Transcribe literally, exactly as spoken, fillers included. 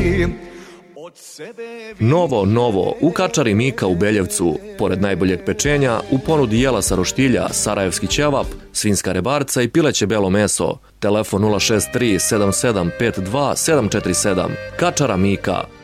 Novo, novo, u Kačari Mika u Beljevcu. Pored najboljeg pečenja, u ponudi jela sa roštilja, sarajevski ćevap, svinjska rebarca i pileće belo meso. Telefon nula šest tri sedam sedam pet dva sedam četiri sedam. Kačara Mika.